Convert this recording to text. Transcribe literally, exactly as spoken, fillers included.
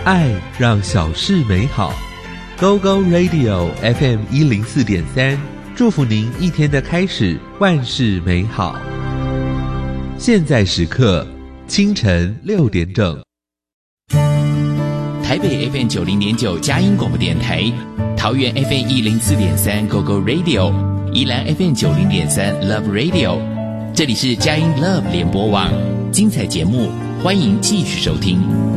爱让小事美好。 Go Go Radio F M 一零四点三，祝福您一天的开始万事美好。现在时刻清晨六点整。 台北 F M 九零点九佳音广播电台，桃园 F M 一零四点三 Go Go Radio， 宜兰 F M 九零点三 Love Radio， 这里是佳音 Love 联播网，精彩节目欢迎继续收听。